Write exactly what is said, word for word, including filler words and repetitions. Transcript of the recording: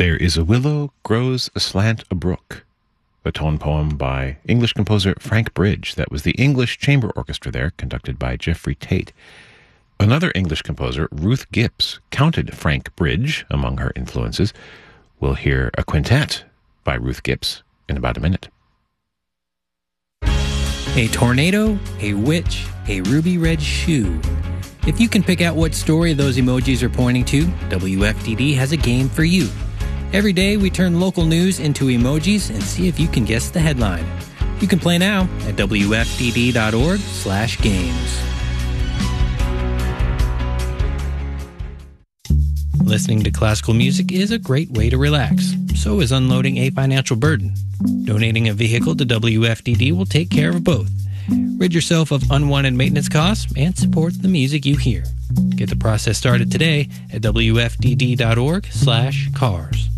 There is a willow, grows aslant a brook, a tone poem by English composer Frank Bridge. That was the English Chamber Orchestra there, conducted by Jeffrey Tate. Another English composer, Ruth Gibbs, counted Frank Bridge among her influences. We'll hear a quintet by Ruth Gibbs in about a minute. A tornado, a witch, a ruby red shoe. If you can pick out what story those emojis are pointing to, W F D D has a game for you. Every day we turn local news into emojis and see if you can guess the headline. You can play now at W F D D dot org slash games. Listening to classical music is a great way to relax. So is unloading a financial burden. Donating a vehicle to W F D D will take care of both. Rid yourself of unwanted maintenance costs and support the music you hear. Get the process started today at W F D D dot org slash cars.